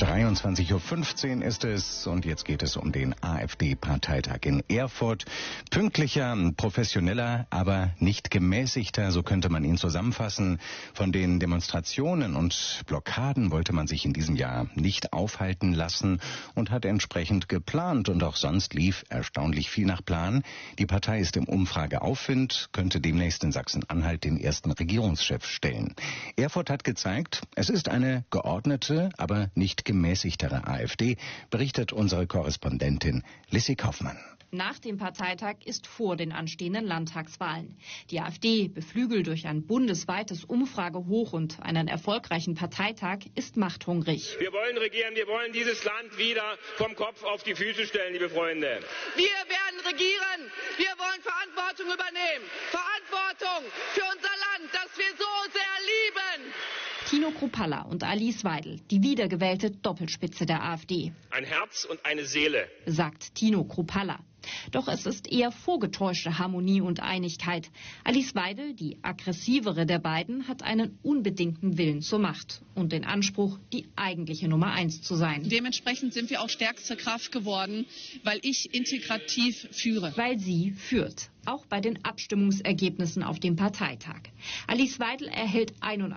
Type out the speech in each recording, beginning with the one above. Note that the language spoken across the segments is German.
23:15 Uhr ist es und jetzt geht es um den AfD-Parteitag in Erfurt. Pünktlicher, professioneller, aber nicht gemäßigter, so könnte man ihn zusammenfassen. Von den Demonstrationen und Blockaden wollte man sich in diesem Jahr nicht aufhalten lassen und hat entsprechend geplant. Und auch sonst lief erstaunlich viel nach Plan. Die Partei ist im Umfrageaufwind, könnte demnächst in Sachsen-Anhalt den ersten Regierungschef stellen. Erfurt hat gezeigt, es ist eine geordnete, aber nicht gemäßigtere AfD, berichtet unsere Korrespondentin Lissy Kaufmann. Nach dem Parteitag ist vor den anstehenden Landtagswahlen. Die AfD, beflügelt durch ein bundesweites Umfragehoch und einen erfolgreichen Parteitag, ist machthungrig. Wir wollen regieren, wir wollen dieses Land wieder vom Kopf auf die Füße stellen, liebe Freunde. Wir werden regieren, wir wollen Verantwortung übernehmen. Verantwortung für unser Land, das wir so sehr lieben. Tino Kruppalla und Alice Weidel, die wiedergewählte Doppelspitze der AfD. Ein Herz und eine Seele, sagt Tino Kruppalla. Doch es ist eher vorgetäuschte Harmonie und Einigkeit. Alice Weidel, die aggressivere der beiden, hat einen unbedingten Willen zur Macht und den Anspruch, die eigentliche Nummer 1 zu sein. Dementsprechend sind wir auch stärkste Kraft geworden, weil ich integrativ führe. Weil sie führt, auch bei den Abstimmungsergebnissen auf dem Parteitag. Alice Weidel erhält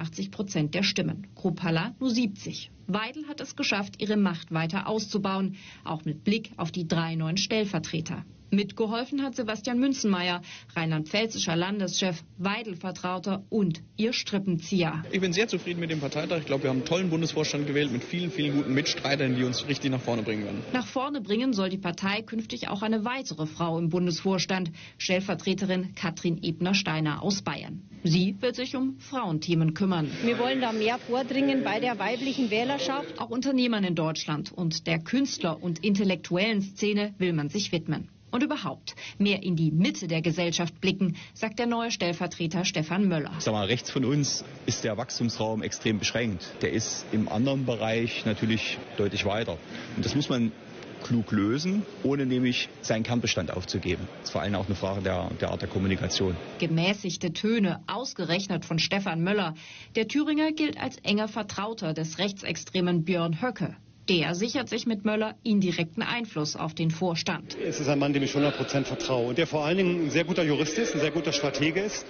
81% der Stimmen, Kruppalla nur 70. Weidel hat es geschafft, ihre Macht weiter auszubauen, auch mit Blick auf die 3 neuen Stellvertreter. Mitgeholfen hat Sebastian Münzenmaier, rheinland-pfälzischer Landeschef, Weidel-Vertrauter und ihr Strippenzieher. Ich bin sehr zufrieden mit dem Parteitag. Ich glaube, wir haben einen tollen Bundesvorstand gewählt mit vielen, vielen guten Mitstreitern, die uns richtig nach vorne bringen werden. Nach vorne bringen soll die Partei künftig auch eine weitere Frau im Bundesvorstand, Stellvertreterin Katrin Ebner-Steiner aus Bayern. Sie wird sich um Frauenthemen kümmern. Wir wollen da mehr vordringen bei der weiblichen Wählerschaft. Auch Unternehmern in Deutschland und der Künstler- und intellektuellen Szene will man sich widmen. Und überhaupt mehr in die Mitte der Gesellschaft blicken, sagt der neue Stellvertreter Stefan Möller. Sag mal, rechts von uns ist der Wachstumsraum extrem beschränkt. Der ist im anderen Bereich natürlich deutlich weiter. Und das muss man klug lösen, ohne nämlich seinen Kernbestand aufzugeben. Das ist vor allem auch eine Frage der Art der Kommunikation. Gemäßigte Töne, ausgerechnet von Stefan Möller. Der Thüringer gilt als enger Vertrauter des rechtsextremen Björn Höcke. Der sichert sich mit Möller indirekten Einfluss auf den Vorstand. Es ist ein Mann, dem ich 100% vertraue und der vor allen Dingen ein sehr guter Jurist ist, ein sehr guter Stratege ist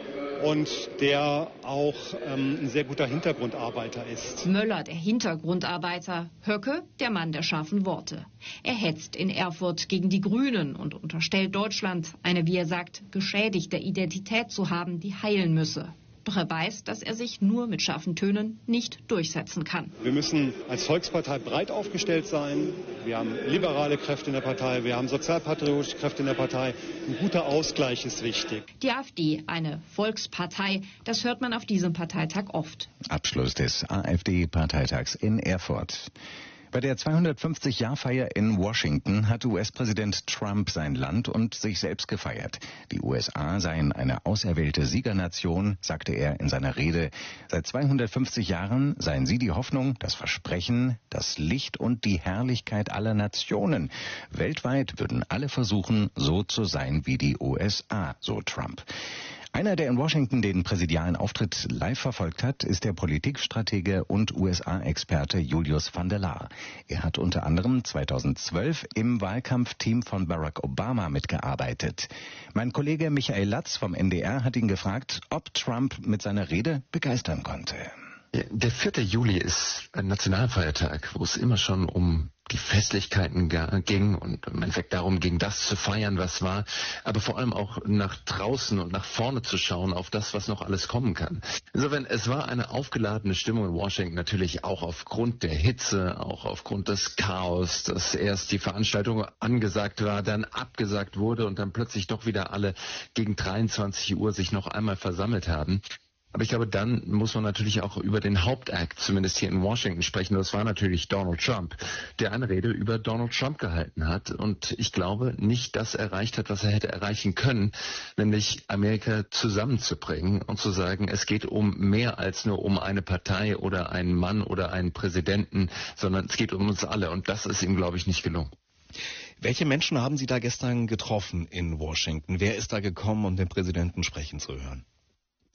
und der auch ein sehr guter Hintergrundarbeiter ist. Möller, der Hintergrundarbeiter, Höcke, der Mann der scharfen Worte. Er hetzt in Erfurt gegen die Grünen und unterstellt Deutschland, eine, wie er sagt, geschädigte Identität zu haben, die heilen müsse. Doch er weiß, dass er sich nur mit scharfen Tönen nicht durchsetzen kann. Wir müssen als Volkspartei breit aufgestellt sein. Wir haben liberale Kräfte in der Partei, wir haben sozialpatriotische Kräfte in der Partei. Ein guter Ausgleich ist wichtig. Die AfD, eine Volkspartei, das hört man auf diesem Parteitag oft. Abschluss des AfD-Parteitags in Erfurt. Bei der 250-Jahr-Feier in Washington hat US-Präsident Trump sein Land und sich selbst gefeiert. Die USA seien eine auserwählte Siegernation, sagte er in seiner Rede. Seit 250 Jahren seien sie die Hoffnung, das Versprechen, das Licht und die Herrlichkeit aller Nationen. Weltweit würden alle versuchen, so zu sein wie die USA, so Trump. Einer, der in Washington den präsidialen Auftritt live verfolgt hat, ist der Politikstratege und USA-Experte Julius van der Laar. Er hat unter anderem 2012 im Wahlkampfteam von Barack Obama mitgearbeitet. Mein Kollege Michael Latz vom NDR hat ihn gefragt, ob Trump mit seiner Rede begeistern konnte. Der 4. Juli ist ein Nationalfeiertag, wo es immer schon um die Festlichkeiten ging und im Endeffekt darum ging, das zu feiern, was war, aber vor allem auch nach draußen und nach vorne zu schauen auf das, was noch alles kommen kann. Insofern, es war eine aufgeladene Stimmung in Washington, natürlich auch aufgrund der Hitze, auch aufgrund des Chaos, dass erst die Veranstaltung angesagt war, dann abgesagt wurde und dann plötzlich doch wieder alle gegen 23 Uhr sich noch einmal versammelt haben. Aber ich glaube, dann muss man natürlich auch über den Hauptakt, zumindest hier in Washington, sprechen. Das war natürlich Donald Trump, der eine Rede über Donald Trump gehalten hat und ich glaube nicht das erreicht hat, was er hätte erreichen können, nämlich Amerika zusammenzubringen und zu sagen, es geht um mehr als nur um eine Partei oder einen Mann oder einen Präsidenten, sondern es geht um uns alle und das ist ihm, glaube ich, nicht gelungen. Welche Menschen haben Sie da gestern getroffen in Washington? Wer ist da gekommen, um den Präsidenten sprechen zu hören?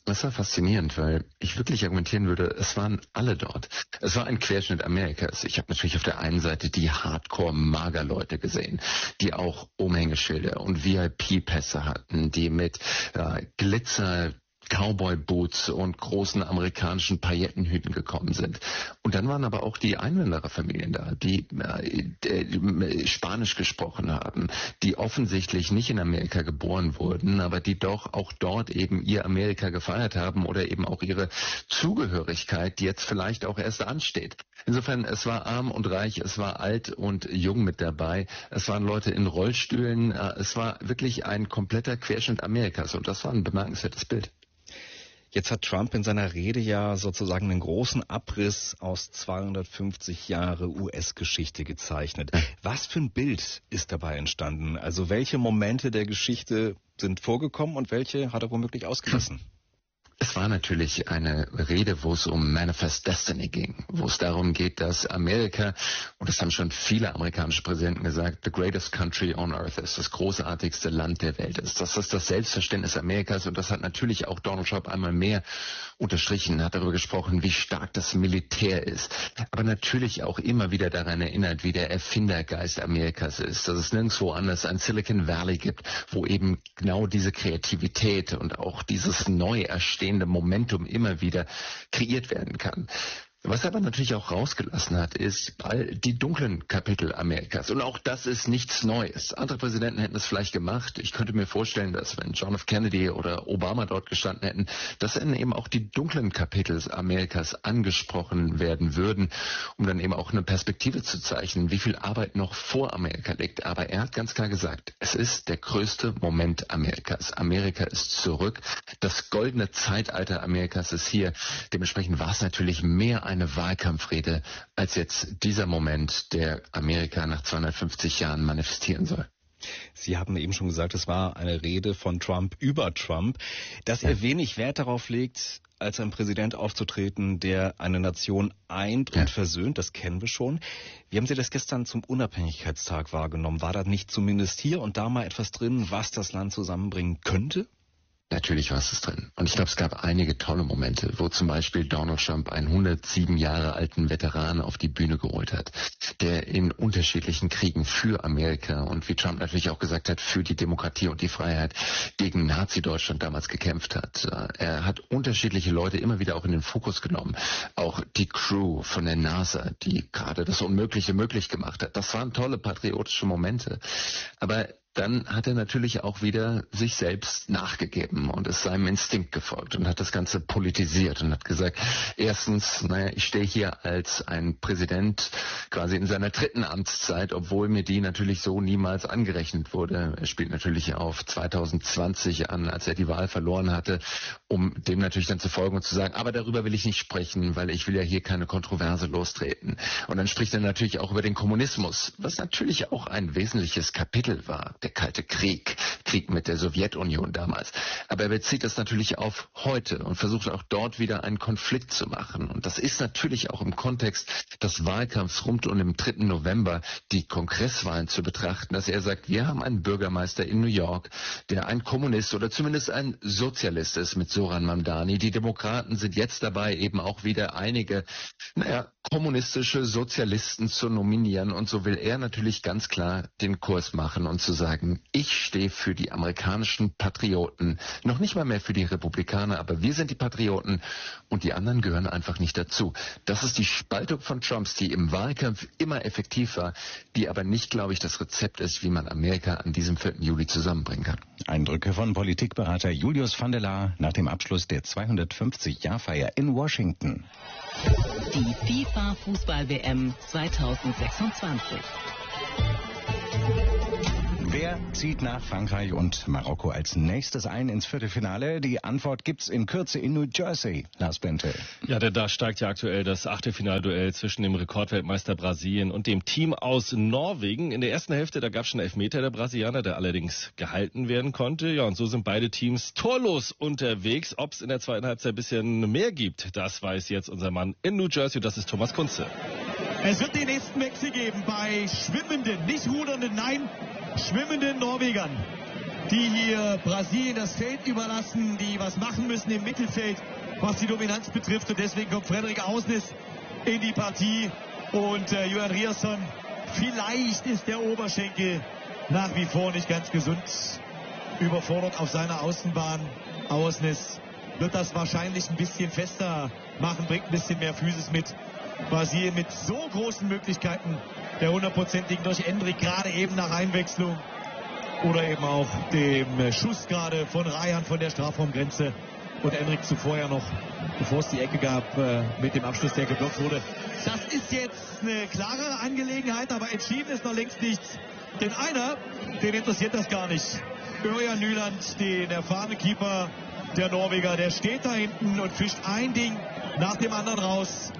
Das war faszinierend, weil ich wirklich argumentieren würde, es waren alle dort. Es war ein Querschnitt Amerikas. Ich habe natürlich auf der einen Seite die Hardcore-Mager-Leute gesehen, die auch Umhängeschilder und VIP-Pässe hatten, die mit Glitzer Cowboy-Boots und großen amerikanischen Paillettenhüten gekommen sind. Und dann waren aber auch die Einwandererfamilien da, die Spanisch gesprochen haben, die offensichtlich nicht in Amerika geboren wurden, aber die doch auch dort eben ihr Amerika gefeiert haben oder eben auch ihre Zugehörigkeit, die jetzt vielleicht auch erst ansteht. Insofern, es war arm und reich, es war alt und jung mit dabei, es waren Leute in Rollstühlen, es war wirklich ein kompletter Querschnitt Amerikas und das war ein bemerkenswertes Bild. Jetzt hat Trump in seiner Rede ja sozusagen einen großen Abriss aus 250 Jahre US-Geschichte gezeichnet. Was für ein Bild ist dabei entstanden? Also welche Momente der Geschichte sind vorgekommen und welche hat er womöglich ausgelassen? Es war natürlich eine Rede, wo es um Manifest Destiny ging, wo es darum geht, dass Amerika, und das haben schon viele amerikanische Präsidenten gesagt, the greatest country on earth ist, das großartigste Land der Welt ist. Das ist das Selbstverständnis Amerikas und das hat natürlich auch Donald Trump einmal mehr unterstrichen, hat darüber gesprochen, wie stark das Militär ist, aber natürlich auch immer wieder daran erinnert, wie der Erfindergeist Amerikas ist, dass es nirgendwo anders ein Silicon Valley gibt, wo eben genau diese Kreativität und auch dieses Neuerstehen Momentum immer wieder kreiert werden kann. Was er aber natürlich auch rausgelassen hat, ist all die dunklen Kapitel Amerikas. Und auch das ist nichts Neues. Andere Präsidenten hätten es vielleicht gemacht. Ich könnte mir vorstellen, dass wenn John F. Kennedy oder Obama dort gestanden hätten, dass dann eben auch die dunklen Kapitel Amerikas angesprochen werden würden, um dann eben auch eine Perspektive zu zeichnen, wie viel Arbeit noch vor Amerika liegt. Aber er hat ganz klar gesagt, es ist der größte Moment Amerikas. Amerika ist zurück. Das goldene Zeitalter Amerikas ist hier. Dementsprechend war es natürlich mehr eine Wahlkampfrede als jetzt dieser Moment, der Amerika nach 250 Jahren manifestieren soll. Sie haben eben schon gesagt, es war eine Rede von Trump über Trump, dass er wenig Wert darauf legt, als ein Präsident aufzutreten, der eine Nation eint und versöhnt. Das kennen wir schon. Wie haben Sie das gestern zum Unabhängigkeitstag wahrgenommen? War da nicht zumindest hier und da mal etwas drin, was das Land zusammenbringen könnte? Natürlich war es drin. Und ich glaube, es gab einige tolle Momente, wo zum Beispiel Donald Trump einen 107 Jahre alten Veteran auf die Bühne geholt hat, der in unterschiedlichen Kriegen für Amerika und wie Trump natürlich auch gesagt hat, für die Demokratie und die Freiheit gegen Nazi-Deutschland damals gekämpft hat. Er hat unterschiedliche Leute immer wieder auch in den Fokus genommen. Auch die Crew von der NASA, die gerade das Unmögliche möglich gemacht hat. Das waren tolle patriotische Momente. Aber dann hat er natürlich auch wieder sich selbst nachgegeben und ist seinem Instinkt gefolgt und hat das Ganze politisiert und hat gesagt, erstens, ich stehe hier als ein Präsident quasi in seiner dritten Amtszeit, obwohl mir die natürlich so niemals angerechnet wurde. Er spielt natürlich auf 2020 an, als er die Wahl verloren hatte, um dem natürlich dann zu folgen und zu sagen, aber darüber will ich nicht sprechen, weil ich will ja hier keine Kontroverse lostreten. Und dann spricht er natürlich auch über den Kommunismus, was natürlich auch ein wesentliches Kapitel war. Der Kalte Krieg mit der Sowjetunion damals. Aber er bezieht das natürlich auf heute und versucht auch dort wieder einen Konflikt zu machen. Und das ist natürlich auch im Kontext des Wahlkampfs rund um den 3. November die Kongresswahlen zu betrachten, dass er sagt, wir haben einen Bürgermeister in New York, der ein Kommunist oder zumindest ein Sozialist ist mit Zoran Mamdani. Die Demokraten sind jetzt dabei, eben auch wieder einige, kommunistische Sozialisten zu nominieren. Und so will er natürlich ganz klar den Kurs machen und zu sagen, ich stehe für die amerikanischen Patrioten, noch nicht mal mehr für die Republikaner, aber wir sind die Patrioten und die anderen gehören einfach nicht dazu. Das ist die Spaltung von Trumps, die im Wahlkampf immer effektiv war, die aber nicht, glaube ich, das Rezept ist, wie man Amerika an diesem 4. Juli zusammenbringen kann. Eindrücke von Politikberater Julius van der Laar nach dem Abschluss der 250-Jahrfeier in Washington. Die FIFA-Fußball-WM 2026. Wer zieht nach Frankreich und Marokko als nächstes ein ins Viertelfinale? Die Antwort gibt's in Kürze in New Jersey. Lars Bente. Ja, denn da steigt ja aktuell das Achtelfinalduell zwischen dem Rekordweltmeister Brasilien und dem Team aus Norwegen. In der ersten Hälfte, da gab es schon Elfmeter der Brasilianer, der allerdings gehalten werden konnte. Ja, und so sind beide Teams torlos unterwegs. Ob es in der zweiten Halbzeit ein bisschen mehr gibt, das weiß jetzt unser Mann in New Jersey. Das ist Thomas Kunze. Es wird den nächsten Wechsel geben bei schwimmenden, nicht rudernden, nein, schwimmenden Norwegern. die hier Brasilien das Feld überlassen, die was machen müssen im Mittelfeld, was die Dominanz betrifft. Und deswegen kommt Frederik Ausnes in die Partie. Und Johan Ryerson, vielleicht ist der Oberschenkel nach wie vor nicht ganz gesund. Überfordert auf seiner Außenbahn. Ausnes wird das wahrscheinlich ein bisschen fester machen, bringt ein bisschen mehr Physis mit. Brasilien mit so großen Möglichkeiten der 100%igen durch Endrick, gerade eben nach Einwechslung. Oder eben auch dem Schuss gerade von Ryan von der Strafraumgrenze. Und Endrick zuvor ja noch, bevor es die Ecke gab, mit dem Abschluss, der geblockt wurde. Das ist jetzt eine klare Angelegenheit, aber entschieden ist noch längst nichts. Denn einer, den interessiert das gar nicht. Ørjan Nyland, den erfahrenen Keeper der Norweger, der steht da hinten und fischt ein Ding nach dem anderen raus.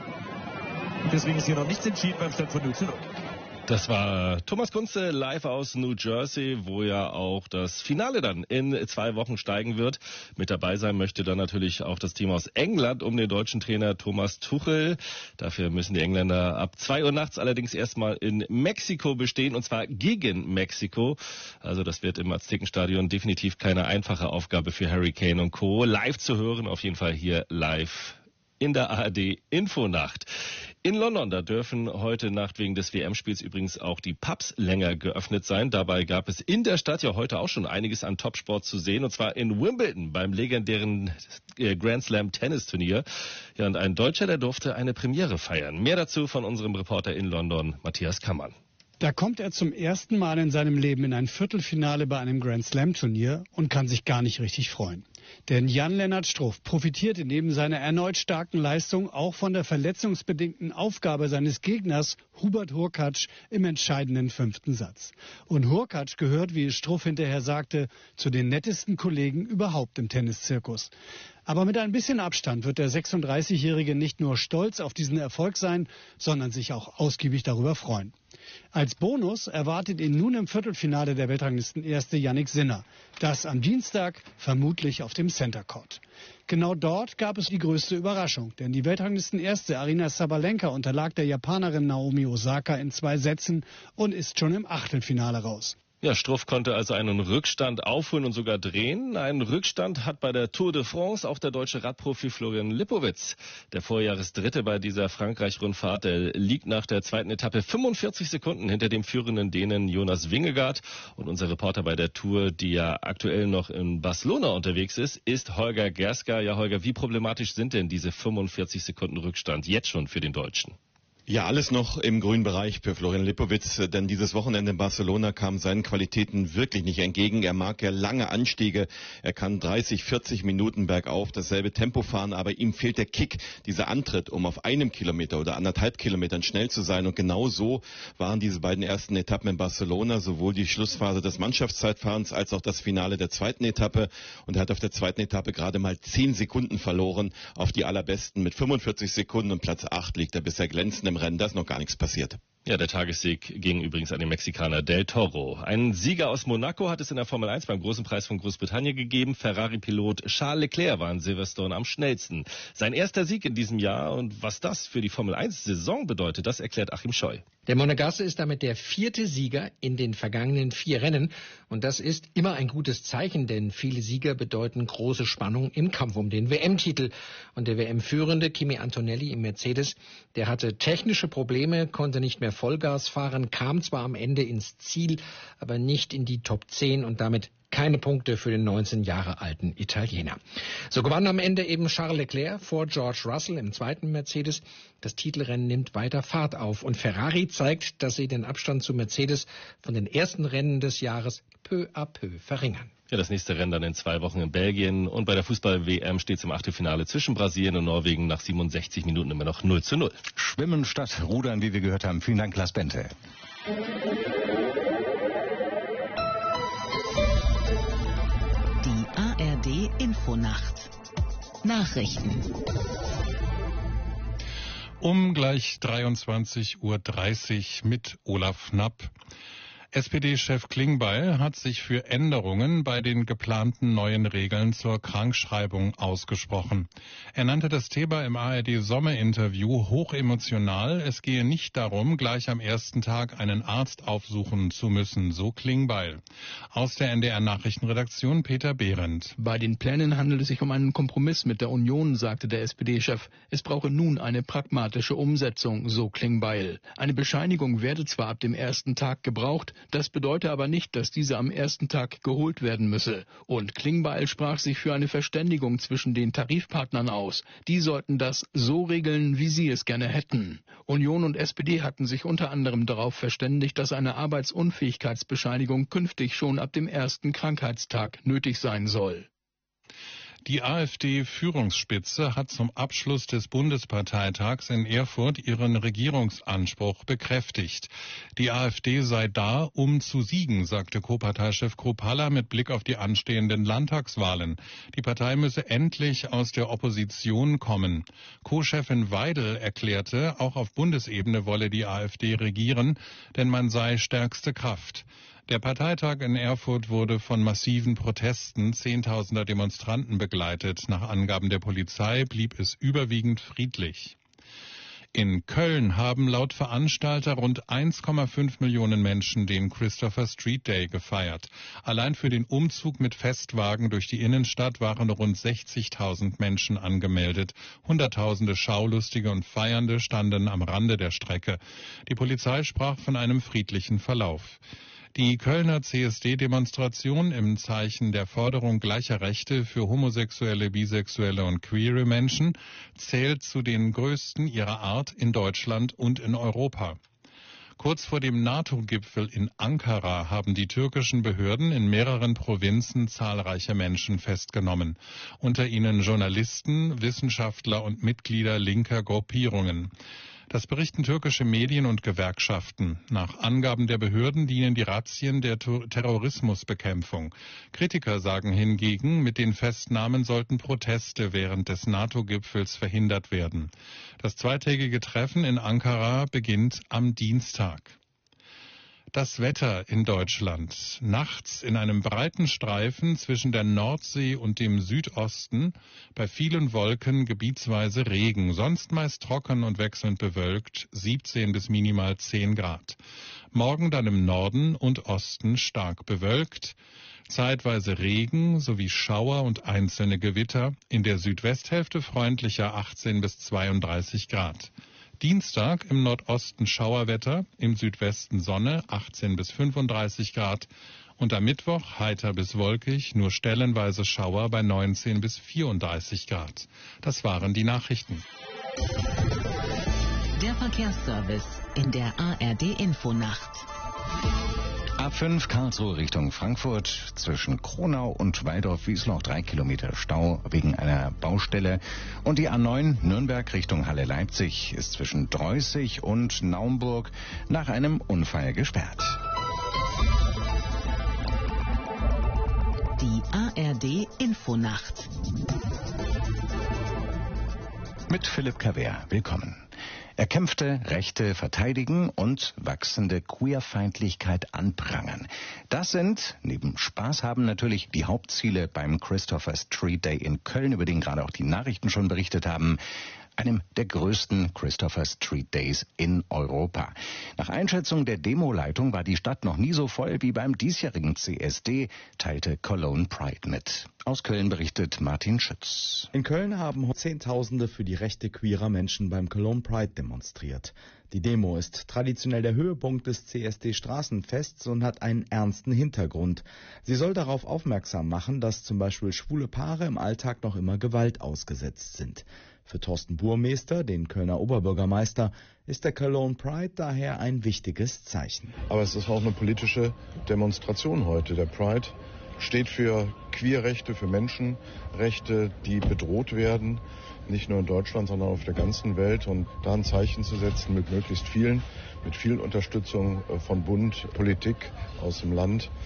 Und deswegen ist hier noch nichts entschieden beim Stand von 0:0. Das war Thomas Kunze live aus New Jersey, wo ja auch das Finale dann in 2 Wochen steigen wird. Mit dabei sein möchte dann natürlich auch das Team aus England um den deutschen Trainer Thomas Tuchel. Dafür müssen die Engländer ab 2 Uhr nachts allerdings erstmal in Mexiko bestehen, und zwar gegen Mexiko. Also das wird im Aztekenstadion definitiv keine einfache Aufgabe für Harry Kane und Co. Live zu hören, auf jeden Fall hier live in der ARD Infonacht. In London, da dürfen heute Nacht wegen des WM-Spiels übrigens auch die Pubs länger geöffnet sein. Dabei gab es in der Stadt ja heute auch schon einiges an Topsport zu sehen, und zwar in Wimbledon beim legendären Grand Slam Tennisturnier. Ja, und ein Deutscher, der durfte eine Premiere feiern. Mehr dazu von unserem Reporter in London, Matthias Kammann. Da kommt er zum ersten Mal in seinem Leben in ein Viertelfinale bei einem Grand Slam Turnier und kann sich gar nicht richtig freuen. Denn Jan-Lennart Struff profitierte neben seiner erneut starken Leistung auch von der verletzungsbedingten Aufgabe seines Gegners Hubert Hurkacz im entscheidenden 5. Satz. Und Hurkacz gehört, wie Struff hinterher sagte, zu den nettesten Kollegen überhaupt im Tenniszirkus. Aber mit ein bisschen Abstand wird der 36-Jährige nicht nur stolz auf diesen Erfolg sein, sondern sich auch ausgiebig darüber freuen. Als Bonus erwartet ihn nun im Viertelfinale der Weltranglistenerste Jannik Sinner. Das am Dienstag vermutlich auf dem Center Court. Genau dort gab es die größte Überraschung, denn die Weltranglistenerste Aryna Sabalenka unterlag der Japanerin Naomi Osaka in 2 Sätzen und ist schon im Achtelfinale raus. Ja, Struff konnte also einen Rückstand aufholen und sogar drehen. Einen Rückstand hat bei der Tour de France auch der deutsche Radprofi Florian Lipowitz. Der Vorjahresdritte bei dieser Frankreich-Rundfahrt, der liegt nach der 2. Etappe 45 Sekunden hinter dem führenden Dänen Jonas Vingegaard. Und unser Reporter bei der Tour, die ja aktuell noch in Barcelona unterwegs ist Holger Gerska. Ja, Holger, wie problematisch sind denn diese 45 Sekunden Rückstand jetzt schon für den Deutschen? Ja, alles noch im grünen Bereich für Florian Lipowitz, denn dieses Wochenende in Barcelona kam seinen Qualitäten wirklich nicht entgegen. Er mag ja lange Anstiege, er kann 30, 40 Minuten bergauf dasselbe Tempo fahren, aber ihm fehlt der Kick, dieser Antritt, um auf 1 Kilometer oder 1,5 Kilometern schnell zu sein. Und genau so waren diese beiden ersten Etappen in Barcelona, sowohl die Schlussphase des Mannschaftszeitfahrens als auch das Finale der 2. Etappe. Und er hat auf der 2. Etappe gerade mal 10 Sekunden verloren auf die allerbesten. Mit 45 Sekunden und Platz 8 liegt er bisher glänzend im Rennen. Da ist noch gar nichts passiert. Ja, der Tagessieg ging übrigens an den Mexikaner Del Toro. Einen Sieger aus Monaco hat es in der Formel 1 beim Großen Preis von Großbritannien gegeben. Ferrari-Pilot Charles Leclerc war in Silverstone am schnellsten. Sein erster Sieg in diesem Jahr, und was das für die Formel 1-Saison bedeutet, das erklärt Achim Scheu. Der Monegasse ist damit der 4. Sieger in den vergangenen 4 Rennen. Und das ist immer ein gutes Zeichen, denn viele Sieger bedeuten große Spannung im Kampf um den WM-Titel. Und der WM-Führende Kimi Antonelli im Mercedes, der hatte technische Probleme, konnte nicht mehr Vollgas fahren, kam zwar am Ende ins Ziel, aber nicht in die Top 10 und damit keine Punkte für den 19 Jahre alten Italiener. So gewann am Ende eben Charles Leclerc vor George Russell im 2. Mercedes. Das Titelrennen nimmt weiter Fahrt auf und Ferrari zeigt, dass sie den Abstand zu Mercedes von den ersten Rennen des Jahres peu à peu verringern. Ja, das nächste Rennen dann in 2 Wochen in Belgien, und bei der Fußball-WM steht es im Achtelfinale zwischen Brasilien und Norwegen nach 67 Minuten immer noch 0:0. Schwimmen statt Rudern, wie wir gehört haben. Vielen Dank, Lars Bente. Die ARD Infonacht. Nachrichten. Um gleich 23:30 Uhr mit Olaf Knapp. SPD-Chef Klingbeil hat sich für Änderungen bei den geplanten neuen Regeln zur Krankschreibung ausgesprochen. Er nannte das Thema im ARD-Sommerinterview hochemotional. Es gehe nicht darum, gleich am ersten Tag einen Arzt aufsuchen zu müssen, so Klingbeil. Aus der NDR-Nachrichtenredaktion Peter Behrendt. Bei den Plänen handelt es sich um einen Kompromiss mit der Union, sagte der SPD-Chef. Es brauche nun eine pragmatische Umsetzung, so Klingbeil. Eine Bescheinigung werde zwar ab dem ersten Tag gebraucht, das bedeute aber nicht, dass diese am ersten Tag geholt werden müsse. Und Klingbeil sprach sich für eine Verständigung zwischen den Tarifpartnern aus. Die sollten das so regeln, wie sie es gerne hätten. Union und SPD hatten sich unter anderem darauf verständigt, dass eine Arbeitsunfähigkeitsbescheinigung künftig schon ab dem ersten Krankheitstag nötig sein soll. Die AfD-Führungsspitze hat zum Abschluss des Bundesparteitags in Erfurt ihren Regierungsanspruch bekräftigt. Die AfD sei da, um zu siegen, sagte Co-Parteichef Kruppalla mit Blick auf die anstehenden Landtagswahlen. Die Partei müsse endlich aus der Opposition kommen. Co-Chefin Weidel erklärte, auch auf Bundesebene wolle die AfD regieren, denn man sei stärkste Kraft. Der Parteitag in Erfurt wurde von massiven Protesten Zehntausender Demonstranten begleitet. Nach Angaben der Polizei blieb es überwiegend friedlich. In Köln haben laut Veranstalter rund 1,5 Millionen Menschen den Christopher Street Day gefeiert. Allein für den Umzug mit Festwagen durch die Innenstadt waren rund 60.000 Menschen angemeldet. Hunderttausende Schaulustige und Feiernde standen am Rande der Strecke. Die Polizei sprach von einem friedlichen Verlauf. Die Kölner CSD-Demonstration im Zeichen der Forderung gleicher Rechte für homosexuelle, bisexuelle und queere Menschen zählt zu den größten ihrer Art in Deutschland und in Europa. Kurz vor dem NATO-Gipfel in Ankara haben die türkischen Behörden in mehreren Provinzen zahlreiche Menschen festgenommen. Unter ihnen Journalisten, Wissenschaftler und Mitglieder linker Gruppierungen. Das berichten türkische Medien und Gewerkschaften. Nach Angaben der Behörden dienen die Razzien der Terrorismusbekämpfung. Kritiker sagen hingegen, mit den Festnahmen sollten Proteste während des NATO-Gipfels verhindert werden. Das zweitägige Treffen in Ankara beginnt am Dienstag. Das Wetter in Deutschland. Nachts in einem breiten Streifen zwischen der Nordsee und dem Südosten, bei vielen Wolken gebietsweise Regen, sonst meist trocken und wechselnd bewölkt, 17 bis minimal 10 Grad. Morgen dann im Norden und Osten stark bewölkt, zeitweise Regen sowie Schauer und einzelne Gewitter, in der Südwesthälfte freundlicher 18 bis 32 Grad. Dienstag im Nordosten Schauerwetter, im Südwesten Sonne 18 bis 35 Grad und am Mittwoch heiter bis wolkig, nur stellenweise Schauer bei 19 bis 34 Grad. Das waren die Nachrichten. Der Verkehrsservice in der ARD Infonacht. A5 Karlsruhe Richtung Frankfurt, zwischen Kronau und Waldorf-Wiesloch 3 Kilometer Stau wegen einer Baustelle. Und die A9 Nürnberg Richtung Halle-Leipzig ist zwischen Dreußig und Naumburg nach einem Unfall gesperrt. Die ARD Infonacht. Mit Philipp Kaver, willkommen. Erkämpfte Rechte verteidigen und wachsende Queerfeindlichkeit anprangern. Das sind, neben Spaß haben, natürlich die Hauptziele beim Christopher Street Day in Köln, über den gerade auch die Nachrichten schon berichtet haben. Einem der größten Christopher Street Days in Europa. Nach Einschätzung der Demoleitung war die Stadt noch nie so voll wie beim diesjährigen CSD, teilte Cologne Pride mit. Aus Köln berichtet Martin Schütz. In Köln haben Zehntausende für die Rechte queerer Menschen beim Cologne Pride demonstriert. Die Demo ist traditionell der Höhepunkt des CSD-Straßenfests und hat einen ernsten Hintergrund. Sie soll darauf aufmerksam machen, dass zum Beispiel schwule Paare im Alltag noch immer Gewalt ausgesetzt sind. Für Thorsten Burmester, den Kölner Oberbürgermeister, ist der Cologne Pride daher ein wichtiges Zeichen. Aber es ist auch eine politische Demonstration heute. Der Pride steht für Queerrechte, für Menschenrechte, die bedroht werden, nicht nur in Deutschland, sondern auf der ganzen Welt. Und da ein Zeichen zu setzen mit möglichst vielen, mit viel Unterstützung von Bund, Politik aus dem Land,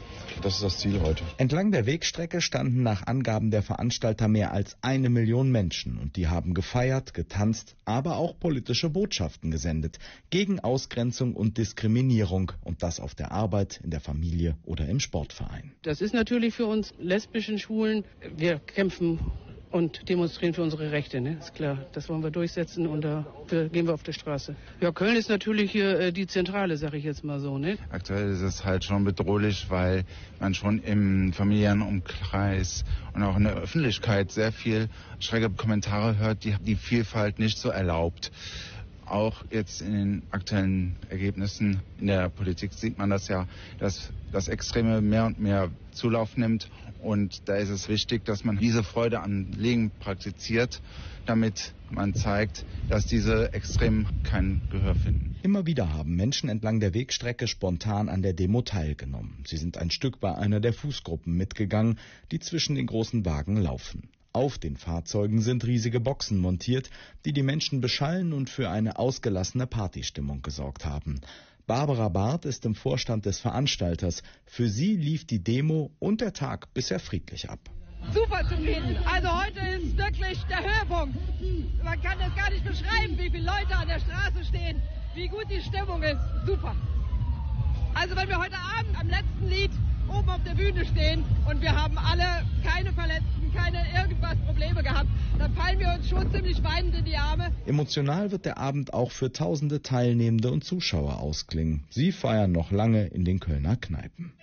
das ist das Ziel heute. Entlang der Wegstrecke standen nach Angaben der Veranstalter mehr als 1 Million Menschen und die haben gefeiert, getanzt, aber auch politische Botschaften gesendet gegen Ausgrenzung und Diskriminierung und das auf der Arbeit, in der Familie oder im Sportverein. Das ist natürlich für uns lesbischen Schwulen, wir kämpfen und demonstrieren für unsere Rechte, ne? Ist klar. Das wollen wir durchsetzen und da gehen wir auf die Straße. Ja, Köln ist natürlich hier die Zentrale, sage ich jetzt mal so, ne? Aktuell ist es halt schon bedrohlich, weil man schon im familiären Umkreis und auch in der Öffentlichkeit sehr viel schräge Kommentare hört, die die Vielfalt nicht so erlaubt. Auch jetzt in den aktuellen Ergebnissen in der Politik sieht man das ja, dass das Extreme mehr und mehr Zulauf nimmt. Und da ist es wichtig, dass man diese Freude am Leben praktiziert, damit man zeigt, dass diese Extremen kein Gehör finden. Immer wieder haben Menschen entlang der Wegstrecke spontan an der Demo teilgenommen. Sie sind ein Stück bei einer der Fußgruppen mitgegangen, die zwischen den großen Wagen laufen. Auf den Fahrzeugen sind riesige Boxen montiert, die die Menschen beschallen und für eine ausgelassene Partystimmung gesorgt haben. Barbara Barth ist im Vorstand des Veranstalters. Für sie lief die Demo und der Tag bisher friedlich ab. Super zufrieden. Also heute ist wirklich der Höhepunkt. Man kann es gar nicht beschreiben, wie viele Leute an der Straße stehen, wie gut die Stimmung ist. Super. Also wenn wir heute Abend am letzten Lied oben auf der Bühne stehen und wir haben alle keine Verletzten, keine irgendwas Probleme gehabt, dann fallen wir uns schon ziemlich weinend in die Arme. Emotional wird der Abend auch für tausende Teilnehmende und Zuschauer ausklingen. Sie feiern noch lange in den Kölner Kneipen.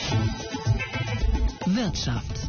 Wirtschaft.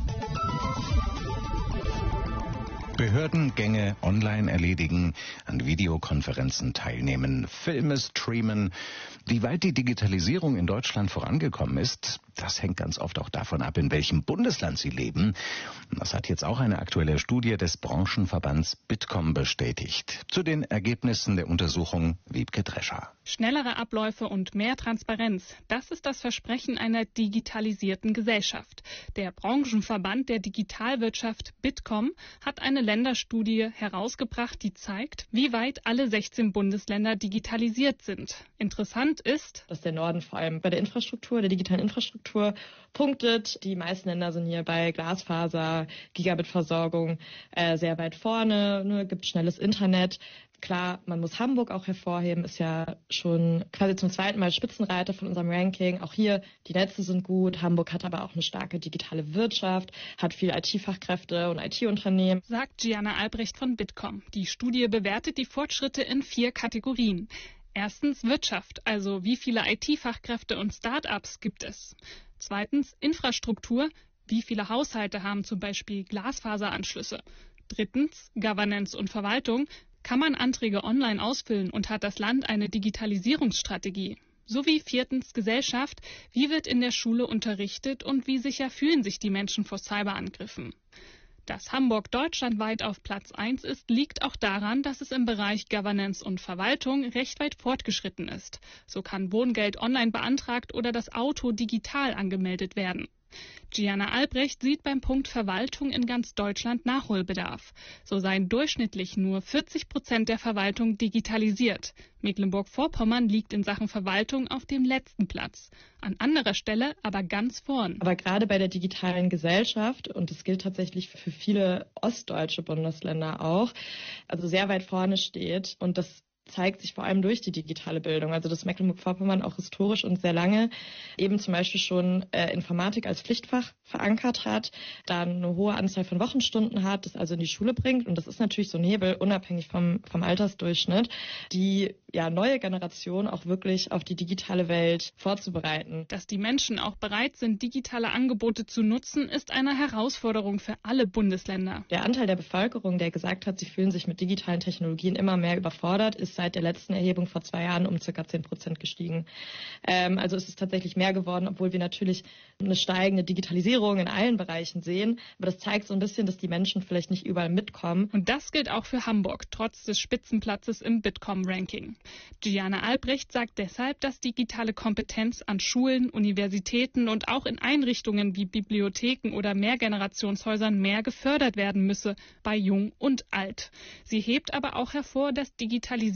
Behördengänge online erledigen, an Videokonferenzen teilnehmen, Filme streamen. Wie weit die Digitalisierung in Deutschland vorangekommen ist, das hängt ganz oft auch davon ab, in welchem Bundesland Sie leben. Das hat jetzt auch eine aktuelle Studie des Branchenverbands Bitkom bestätigt. Zu den Ergebnissen der Untersuchung Wiebke Drescher. Schnellere Abläufe und mehr Transparenz, das ist das Versprechen einer digitalisierten Gesellschaft. Der Branchenverband der Digitalwirtschaft Bitkom hat eine Länderstudie herausgebracht, die zeigt, wie weit alle 16 Bundesländer digitalisiert sind. Interessant ist, dass der Norden vor allem bei der Infrastruktur, der digitalen Infrastruktur punktet. Die meisten Länder sind hier bei Glasfaser, Gigabit-Versorgung sehr weit vorne, gibt schnelles Internet. Klar, man muss Hamburg auch hervorheben, ist ja schon quasi zum zweiten Mal Spitzenreiter von unserem Ranking. Auch hier, die Netze sind gut. Hamburg hat aber auch eine starke digitale Wirtschaft, hat viel IT-Fachkräfte und IT-Unternehmen. Sagt Gianna Albrecht von Bitkom. Die Studie bewertet die Fortschritte in 4 Kategorien. Erstens Wirtschaft, also wie viele IT-Fachkräfte und Start-ups gibt es. Zweitens Infrastruktur, wie viele Haushalte haben zum Beispiel Glasfaseranschlüsse. Drittens Governance und Verwaltung, kann man Anträge online ausfüllen und hat das Land eine Digitalisierungsstrategie. Sowie viertens Gesellschaft, wie wird in der Schule unterrichtet und wie sicher fühlen sich die Menschen vor Cyberangriffen. Dass Hamburg deutschlandweit auf Platz 1 ist, liegt auch daran, dass es im Bereich Governance und Verwaltung recht weit fortgeschritten ist. So kann Wohngeld online beantragt oder das Auto digital angemeldet werden. Gianna Albrecht sieht beim Punkt Verwaltung in ganz Deutschland Nachholbedarf. So seien durchschnittlich nur 40% der Verwaltung digitalisiert. Mecklenburg-Vorpommern liegt in Sachen Verwaltung auf dem letzten Platz. An anderer Stelle aber ganz vorn. Aber gerade bei der digitalen Gesellschaft, und das gilt tatsächlich für viele ostdeutsche Bundesländer auch, also sehr weit vorne steht. Und das zeigt sich vor allem durch die digitale Bildung. Also dass Mecklenburg-Vorpommern auch historisch und sehr lange eben zum Beispiel schon Informatik als Pflichtfach verankert hat, dann eine hohe Anzahl von Wochenstunden hat, das also in die Schule bringt. Und das ist natürlich so ein Hebel, unabhängig vom Altersdurchschnitt, die neue Generation auch wirklich auf die digitale Welt vorzubereiten. Dass die Menschen auch bereit sind, digitale Angebote zu nutzen, ist eine Herausforderung für alle Bundesländer. Der Anteil der Bevölkerung, der gesagt hat, sie fühlen sich mit digitalen Technologien immer mehr überfordert, ist seit der letzten Erhebung vor 2 Jahren um ca. 10% gestiegen. Also ist es tatsächlich mehr geworden, obwohl wir natürlich eine steigende Digitalisierung in allen Bereichen sehen. Aber das zeigt so ein bisschen, dass die Menschen vielleicht nicht überall mitkommen. Und das gilt auch für Hamburg, trotz des Spitzenplatzes im Bitkom-Ranking. Gianna Albrecht sagt deshalb, dass digitale Kompetenz an Schulen, Universitäten und auch in Einrichtungen wie Bibliotheken oder Mehrgenerationshäusern mehr gefördert werden müsse, bei Jung und Alt. Sie hebt aber auch hervor, dass Digitalisierung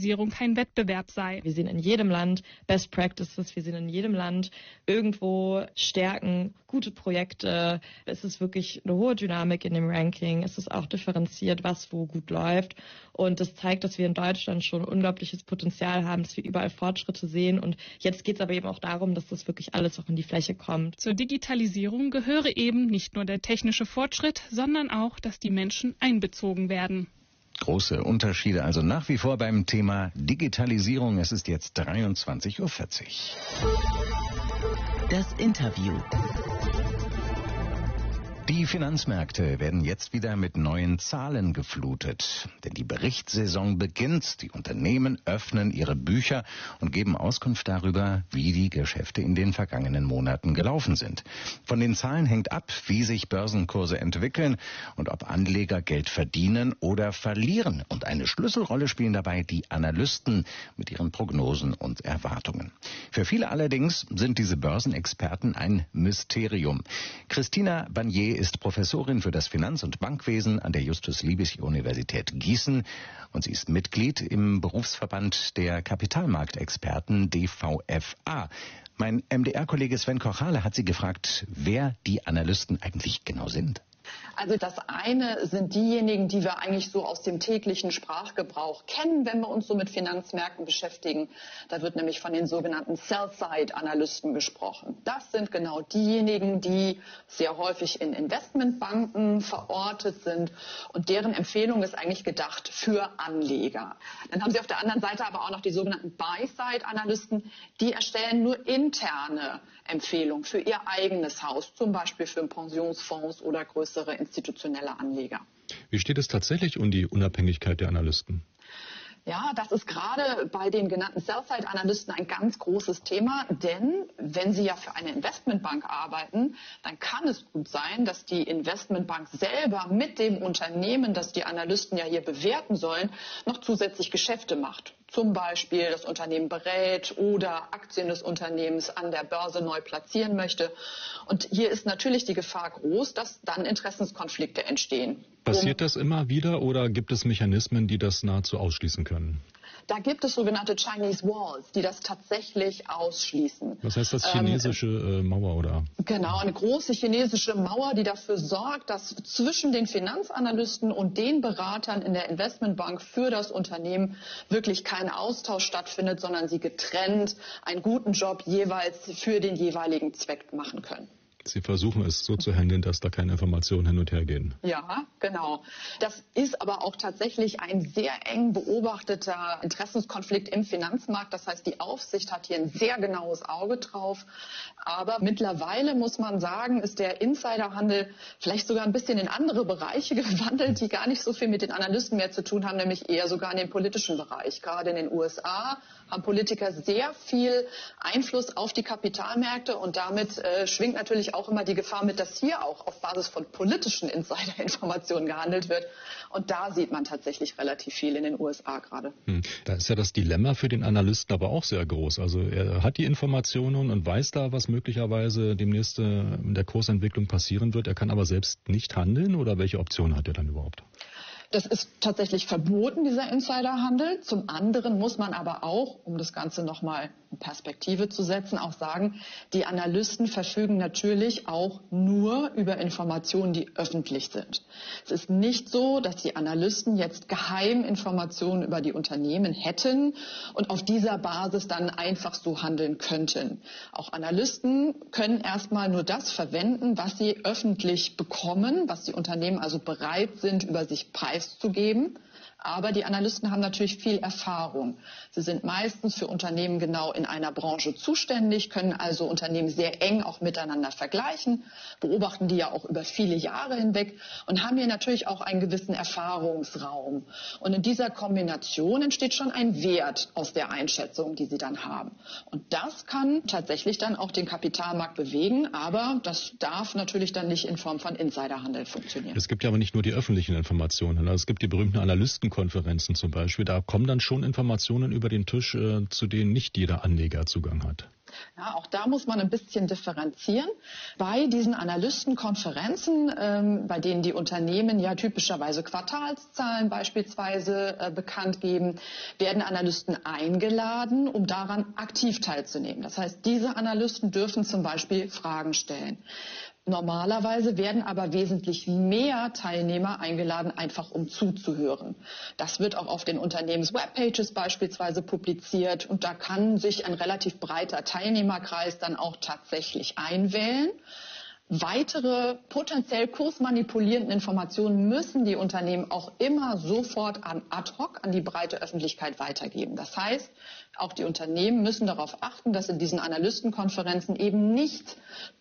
Digitalisierung kein Wettbewerb sei. Wir sehen in jedem Land Best Practices, wir sehen in jedem Land irgendwo Stärken, gute Projekte. Es ist wirklich eine hohe Dynamik in dem Ranking. Es ist auch differenziert, was wo gut läuft. Und das zeigt, dass wir in Deutschland schon unglaubliches Potenzial haben, dass wir überall Fortschritte sehen. Und jetzt geht es aber eben auch darum, dass das wirklich alles auch in die Fläche kommt. Zur Digitalisierung gehöre eben nicht nur der technische Fortschritt, sondern auch, dass die Menschen einbezogen werden. Große Unterschiede also nach wie vor beim Thema Digitalisierung. Es ist jetzt 23:40 Uhr. Das Interview. Die Finanzmärkte werden jetzt wieder mit neuen Zahlen geflutet. Denn die Berichtssaison beginnt. Die Unternehmen öffnen ihre Bücher und geben Auskunft darüber, wie die Geschäfte in den vergangenen Monaten gelaufen sind. Von den Zahlen hängt ab, wie sich Börsenkurse entwickeln und ob Anleger Geld verdienen oder verlieren. Und eine Schlüsselrolle spielen dabei die Analysten mit ihren Prognosen und Erwartungen. Für viele allerdings sind diese Börsenexperten ein Mysterium. Christina Barnier ist Professorin für das Finanz- und Bankwesen an der Justus-Liebig-Universität Gießen und sie ist Mitglied im Berufsverband der Kapitalmarktexperten DVFA. Mein MDR-Kollege Sven Kochale hat sie gefragt, wer die Analysten eigentlich genau sind. Also das eine sind diejenigen, die wir eigentlich so aus dem täglichen Sprachgebrauch kennen, wenn wir uns so mit Finanzmärkten beschäftigen. Da wird nämlich von den sogenannten Sell-Side-Analysten gesprochen. Das sind genau diejenigen, die sehr häufig in Investmentbanken verortet sind und deren Empfehlung ist eigentlich gedacht für Anleger. Dann haben Sie auf der anderen Seite aber auch noch die sogenannten Buy-Side-Analysten, die erstellen nur interne Empfehlungen für ihr eigenes Haus, zum Beispiel für Pensionsfonds oder größere institutionelle Anleger. Wie steht es tatsächlich um die Unabhängigkeit der Analysten? Ja, das ist gerade bei den genannten Sell-Side-Analysten ein ganz großes Thema, denn wenn Sie ja für eine Investmentbank arbeiten, dann kann es gut sein, dass die Investmentbank selber mit dem Unternehmen, das die Analysten ja hier bewerten sollen, noch zusätzlich Geschäfte macht. Zum Beispiel das Unternehmen berät oder Aktien des Unternehmens an der Börse neu platzieren möchte. Und hier ist natürlich die Gefahr groß, dass dann Interessenskonflikte entstehen. Passiert das immer wieder oder gibt es Mechanismen, die das nahezu ausschließen können? Da gibt es sogenannte Chinese Walls, die das tatsächlich ausschließen. Was heißt das, chinesische Mauer oder? Genau, eine große chinesische Mauer, die dafür sorgt, dass zwischen den Finanzanalysten und den Beratern in der Investmentbank für das Unternehmen wirklich kein Austausch stattfindet, sondern sie getrennt einen guten Job jeweils für den jeweiligen Zweck machen können. Sie versuchen es so zu handeln, dass da keine Informationen hin und her gehen. Ja, genau. Das ist aber auch tatsächlich ein sehr eng beobachteter Interessenskonflikt im Finanzmarkt. Das heißt, die Aufsicht hat hier ein sehr genaues Auge drauf. Aber mittlerweile muss man sagen, ist der Insiderhandel vielleicht sogar ein bisschen in andere Bereiche gewandelt, die gar nicht so viel mit den Analysten mehr zu tun haben, nämlich eher sogar in den politischen Bereich. Gerade in den USA haben Politiker sehr viel Einfluss auf die Kapitalmärkte und damit schwingt natürlich auch immer die Gefahr mit, dass hier auch auf Basis von politischen Insiderinformationen gehandelt wird. Und da sieht man tatsächlich relativ viel in den USA gerade. Da ist ja das Dilemma für den Analysten aber auch sehr groß. Also er hat die Informationen und weiß da, was möglicherweise demnächst in der Kursentwicklung passieren wird. Er kann aber selbst nicht handeln oder welche Option hat er dann überhaupt? Das ist tatsächlich verboten, dieser Insiderhandel. Zum anderen muss man aber auch, um das Ganze nochmal in Perspektive zu setzen, auch sagen, die Analysten verfügen natürlich auch nur über Informationen, die öffentlich sind. Es ist nicht so, dass die Analysten jetzt Geheiminformationen über die Unternehmen hätten und auf dieser Basis dann einfach so handeln könnten. Auch Analysten können erstmal nur das verwenden, was sie öffentlich bekommen, was die Unternehmen also bereit sind, über sich preiszugeben. Aber die Analysten haben natürlich viel Erfahrung. Sie sind meistens für Unternehmen genau in einer Branche zuständig, können also Unternehmen sehr eng auch miteinander vergleichen, beobachten die ja auch über viele Jahre hinweg und haben hier natürlich auch einen gewissen Erfahrungsraum. Und in dieser Kombination entsteht schon ein Wert aus der Einschätzung, die sie dann haben. Und das kann tatsächlich dann auch den Kapitalmarkt bewegen, aber das darf natürlich dann nicht in Form von Insiderhandel funktionieren. Es gibt ja aber nicht nur die öffentlichen Informationen. Also es gibt die berühmten Analystenkonferenzen zum Beispiel. Da kommen dann schon Informationen über den Tisch, zu denen nicht jeder Anleger Zugang hat. Ja, auch da muss man ein bisschen differenzieren. Bei diesen Analystenkonferenzen, bei denen die Unternehmen ja typischerweise Quartalszahlen beispielsweise bekannt geben, werden Analysten eingeladen, um daran aktiv teilzunehmen. Das heißt, diese Analysten dürfen zum Beispiel Fragen stellen. Normalerweise werden aber wesentlich mehr Teilnehmer eingeladen, einfach um zuzuhören. Das wird auch auf den Unternehmens-Webpages beispielsweise publiziert und da kann sich ein relativ breiter Teilnehmerkreis dann auch tatsächlich einwählen. Weitere potenziell kursmanipulierende Informationen müssen die Unternehmen auch immer sofort ad hoc an die breite Öffentlichkeit weitergeben. Das heißt, auch die Unternehmen müssen darauf achten, dass in diesen Analystenkonferenzen eben nicht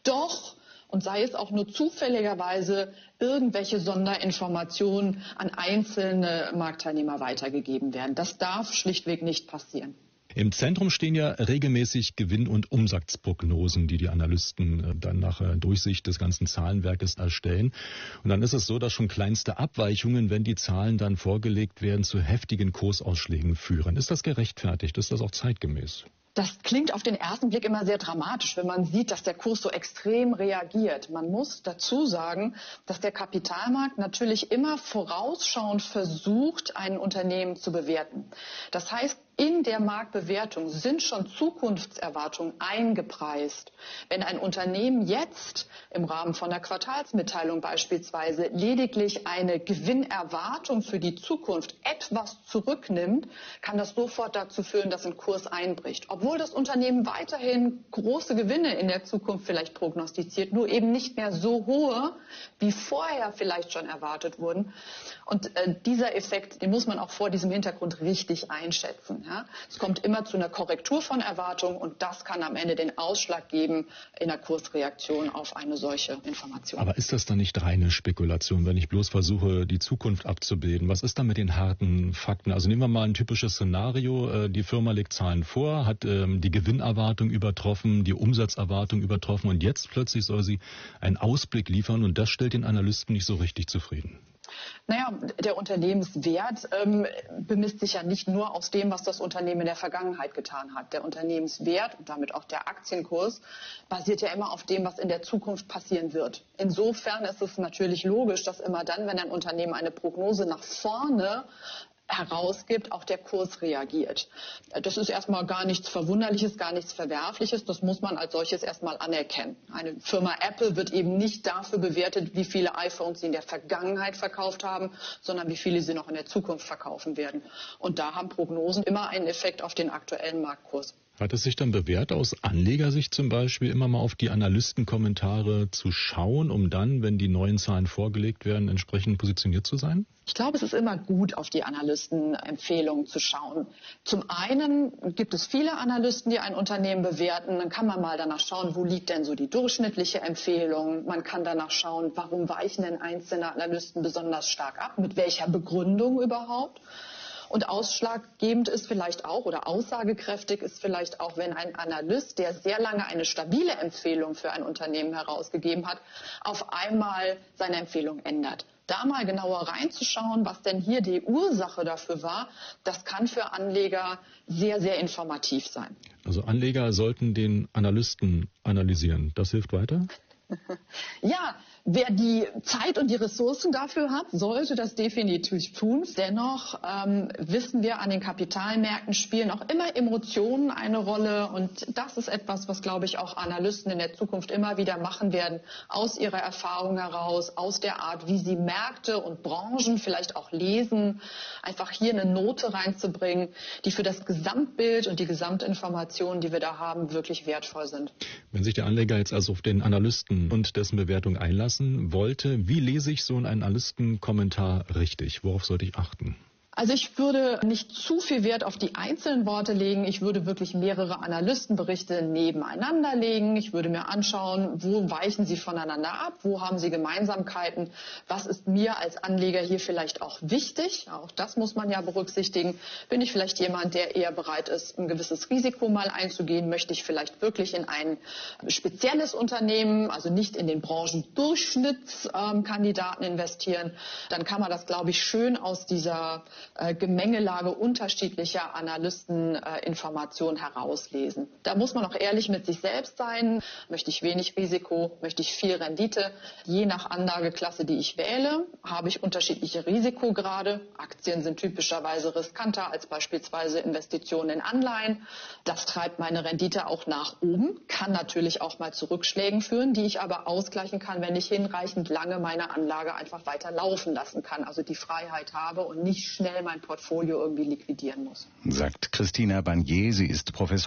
und sei es auch nur zufälligerweise irgendwelche Sonderinformationen an einzelne Marktteilnehmer weitergegeben werden. Das darf schlichtweg nicht passieren. Im Zentrum stehen ja regelmäßig Gewinn- und Umsatzprognosen, die Analysten dann nach Durchsicht des ganzen Zahlenwerkes erstellen. Und dann ist es so, dass schon kleinste Abweichungen, wenn die Zahlen dann vorgelegt werden, zu heftigen Kursausschlägen führen. Ist das gerechtfertigt? Ist das auch zeitgemäß? Das klingt auf den ersten Blick immer sehr dramatisch, wenn man sieht, dass der Kurs so extrem reagiert. Man muss dazu sagen, dass der Kapitalmarkt natürlich immer vorausschauend versucht, ein Unternehmen zu bewerten. Das heißt, in der Marktbewertung sind schon Zukunftserwartungen eingepreist. Wenn ein Unternehmen jetzt im Rahmen von der Quartalsmitteilung beispielsweise lediglich eine Gewinnerwartung für die Zukunft etwas zurücknimmt, kann das sofort dazu führen, dass ein Kurs einbricht. Obwohl das Unternehmen weiterhin große Gewinne in der Zukunft vielleicht prognostiziert, nur eben nicht mehr so hohe, wie vorher vielleicht schon erwartet wurden. Und dieser Effekt, den muss man auch vor diesem Hintergrund richtig einschätzen. Ja? Es kommt immer zu einer Korrektur von Erwartungen und das kann am Ende den Ausschlag geben in der Kursreaktion auf eine solche Information. Aber ist das dann nicht reine Spekulation, wenn ich bloß versuche, die Zukunft abzubilden? Was ist da mit den harten Fakten? Also nehmen wir mal ein typisches Szenario. Die Firma legt Zahlen vor, hat die Gewinnerwartung übertroffen, die Umsatzerwartung übertroffen und jetzt plötzlich soll sie einen Ausblick liefern und das stellt den Analysten nicht so richtig zufrieden. Naja, der Unternehmenswert bemisst sich ja nicht nur aus dem, was das Unternehmen in der Vergangenheit getan hat. Der Unternehmenswert und damit auch der Aktienkurs basiert ja immer auf dem, was in der Zukunft passieren wird. Insofern ist es natürlich logisch, dass immer dann, wenn ein Unternehmen eine Prognose nach vorne herausgibt, auch der Kurs reagiert. Das ist erstmal gar nichts Verwunderliches, gar nichts Verwerfliches. Das muss man als solches erstmal anerkennen. Eine Firma Apple wird eben nicht dafür bewertet, wie viele iPhones sie in der Vergangenheit verkauft haben, sondern wie viele sie noch in der Zukunft verkaufen werden. Und da haben Prognosen immer einen Effekt auf den aktuellen Marktkurs. Hat es sich dann bewährt, aus Anlegersicht zum Beispiel immer mal auf die Analystenkommentare zu schauen, um dann, wenn die neuen Zahlen vorgelegt werden, entsprechend positioniert zu sein? Ich glaube, es ist immer gut, auf die Analystenempfehlungen zu schauen. Zum einen gibt es viele Analysten, die ein Unternehmen bewerten. Dann kann man mal danach schauen, wo liegt denn so die durchschnittliche Empfehlung. Man kann danach schauen, warum weichen denn einzelne Analysten besonders stark ab, mit welcher Begründung überhaupt. Und ausschlaggebend ist vielleicht auch oder aussagekräftig ist vielleicht auch, wenn ein Analyst, der sehr lange eine stabile Empfehlung für ein Unternehmen herausgegeben hat, auf einmal seine Empfehlung ändert. Da mal genauer reinzuschauen, was denn hier die Ursache dafür war, das kann für Anleger sehr, sehr informativ sein. Also Anleger sollten den Analysten analysieren. Das hilft weiter? Ja, wer die Zeit und die Ressourcen dafür hat, sollte das definitiv tun. Dennoch wissen wir, an den Kapitalmärkten spielen auch immer Emotionen eine Rolle. Und das ist etwas, was, glaube ich, auch Analysten in der Zukunft immer wieder machen werden, aus ihrer Erfahrung heraus, aus der Art, wie sie Märkte und Branchen vielleicht auch lesen, einfach hier eine Note reinzubringen, die für das Gesamtbild und die Gesamtinformation, die wir da haben, wirklich wertvoll sind. Wenn sich der Anleger jetzt also auf den Analysten und dessen Bewertung einlassen wollte, wie lese ich so einen Analystenkommentar richtig? Worauf sollte ich achten? Also ich würde nicht zu viel Wert auf die einzelnen Worte legen. Ich würde wirklich mehrere Analystenberichte nebeneinander legen. Ich würde mir anschauen, wo weichen sie voneinander ab, wo haben sie Gemeinsamkeiten, was ist mir als Anleger hier vielleicht auch wichtig. Auch das muss man ja berücksichtigen. Bin ich vielleicht jemand, der eher bereit ist, ein gewisses Risiko mal einzugehen? Möchte ich vielleicht wirklich in ein spezielles Unternehmen, also nicht in den Branchendurchschnittskandidaten investieren? Dann kann man das, glaube ich, schön aus dieser Gemengelage unterschiedlicher Analysteninformationen herauslesen. Da muss man auch ehrlich mit sich selbst sein. Möchte ich wenig Risiko, möchte ich viel Rendite? Je nach Anlageklasse, die ich wähle, habe ich unterschiedliche Risikograde. Aktien sind typischerweise riskanter als beispielsweise Investitionen in Anleihen. Das treibt meine Rendite auch nach oben, kann natürlich auch mal zu Rückschlägen führen, die ich aber ausgleichen kann, wenn ich hinreichend lange meine Anlage einfach weiter laufen lassen kann. Also die Freiheit habe und nicht schnell mein Portfolio irgendwie liquidieren muss. Sagt Christina Barnier. Sie ist Professorin